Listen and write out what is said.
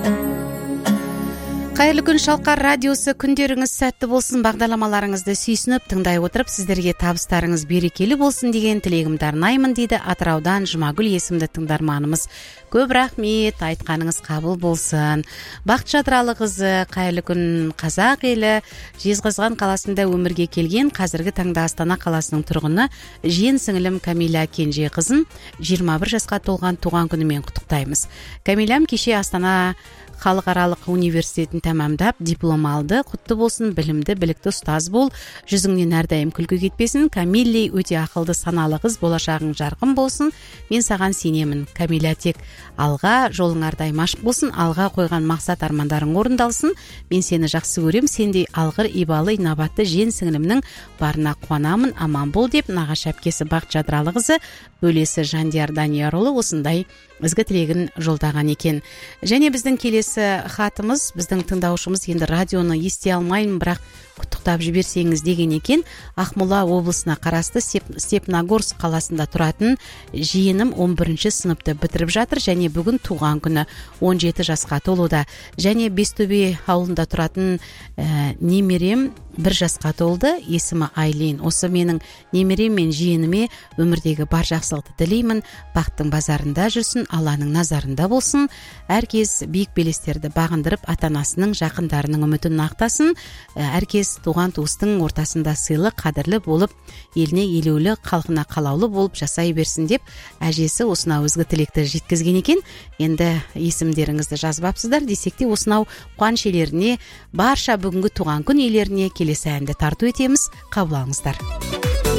Кайырлы күн Шалкар радиосы, күндөрүңүз сәтті болсын, бағдарламаларыңызды сүйсініп тыңдай отырып, сіздерге табыстарыңыз берекелі болсын деген тілегімді арнаймын дейді Атыраудан Жұмагүл есімді тыңдарманымыз. Көп рахмет, айтқаныңыз қабыл болсын. Бақытжан Атыралықызы, қайырлы күн қазақ елі, Жезқазған қаласында өмірге келген, қазіргі таңда Астана қаласының тұрғыны жиен сіңілім Камиля Кенже қызын 21 жасқа толған туған күнімен құттықтаймыз. Камилям кеше Астана халықаралық университетін тәмамдап диплом алды. Құтты болсын, білімді, білікті ұстаз бол. Жүзіңнен әрдайым күлкі кетпесін. Камилли өте ақылды, саналы қыз, болашағың жарқын болсын. Мен саған сенемін. Камиля, тек алға жолың әрдайым ашық болсын. Алға қойған мақсат армандарың орындалсын. Мен сені жақсы көрем. Сендей алғыр, ибалы, инабатты жиен сіңілімнің барына қуанамын. Аман бол деп нағашы әпкесі Бақытжан Атыралықызы, бөлесі Жандияр Даниярұлы осындай ізгі тілегін жолдаған екен. Және біздің келесі хатымыз, біздің тыңдаушымыз, енді радионы ести алмаймын, бірақ құттықтап жіберсеңіз деген екен. Ақмола облысына қарасты Степногорск қаласында тұратын жиенім 11-ші сыныпты бітіріп жатыр, және бүгін туған күні 17 жасқа толуда. Және Бестөбе ауылында тұратын немерем 1 жасқа толды, есімі Айлин. Осы менің немерем мен жиеніме өмірдегі бар жақсылықты тілеймін. Бақыттың базарында жүрсін, Алланың назарында болсын. Әркез биік белестерді бағындырып, ата-анасының, жақындарының үмітін ақтасын. Әркез туған туыстың ортасында сыйлы, қадірлі болып, еліне елеулі, халқына қалаулы болып жасай берсін деп әжесі осынау өзгі тілекті жеткізген екен. Енді есімдеріңізді жазбапсыздар десек те, осынау қуаныш иелеріне, барша бүгінгі туған күн иелеріне келесі әнді тарту етеміз. Қабыл алыңыздар.